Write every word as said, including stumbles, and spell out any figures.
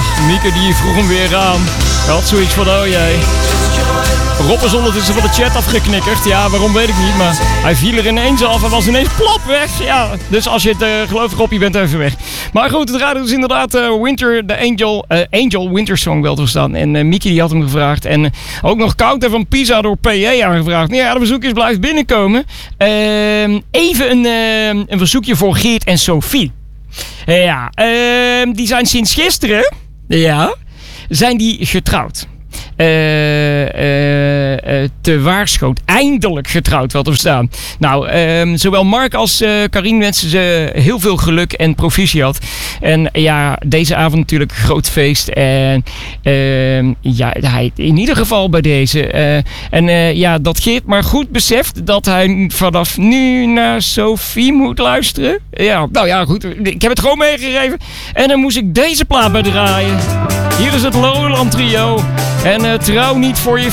Mieke die vroeg hem weer aan. Hij had zoiets van, oh jee. Rob is ondertussen van de chat afgeknikkerd. Ja, waarom weet ik niet, maar hij viel er ineens af en was ineens plop weg. Ja, dus als je het uh, gelooft, Rob, je bent even weg. Maar goed, het radio is inderdaad uh, Winter, de Angel, uh, Angel Winter Song wel te verstaan. En uh, Mieke die had hem gevraagd. En uh, ook nog Counter van Pisa door P J aangevraagd. Nou ja, de bezoekers blijft binnenkomen. Uh, even een, uh, een verzoekje voor Geert en Sophie. Ja, uh, die zijn sinds gisteren, ja, zijn die getrouwd. Uh, uh, uh, te Waarschoot. Eindelijk getrouwd, wel te verstaan. Nou, uh, zowel Mark als uh, Karin wensen ze heel veel geluk en proficiat. En ja, deze avond natuurlijk groot feest. En uh, ja, hij, in ieder geval bij deze. Uh, en uh, ja, dat Geert maar goed beseft dat hij vanaf nu naar Sophie moet luisteren. Ja, nou ja, goed. Ik heb het gewoon meegegeven. En dan moest ik deze plaat bij draaien. Hier is het Lowland Trio. En uh, trouw niet voor je